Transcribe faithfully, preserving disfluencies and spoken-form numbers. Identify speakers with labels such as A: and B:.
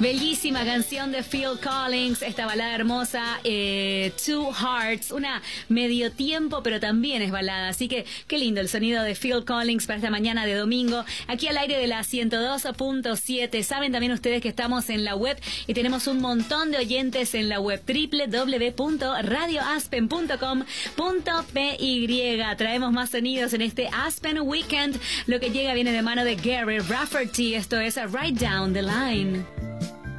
A: Bellísima canción de Phil Collins, esta balada hermosa, eh, Two Hearts, una medio tiempo, pero también es balada, así que qué lindo el sonido de Phil Collins para esta mañana de domingo, aquí al aire de la ciento dos punto siete. Saben también ustedes que estamos en la web y tenemos un montón de oyentes en la web, doble u doble u doble u punto radio aspen punto com punto p y. Traemos más sonidos en este Aspen Weekend. Lo que llega viene de mano de Gary Rafferty, esto es Right Down the Line.